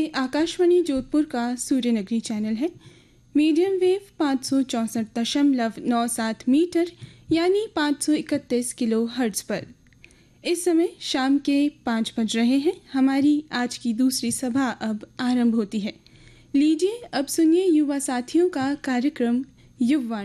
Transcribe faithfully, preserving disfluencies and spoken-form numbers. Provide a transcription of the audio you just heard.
ये आकाशवाणी जोधपुर का सूर्यनगरी चैनल है। मीडियम वेव पाँच सौ चौंसठ दशमलव नौ सात मीटर यानी पाँच सौ इकतीस किलो हर्ट्ज पर इस समय शाम के पाँच बज रहे हैं। हमारी आज की दूसरी सभा अब आरंभ होती है। लीजिए अब सुनिए युवा साथियों का कार्यक्रम युवा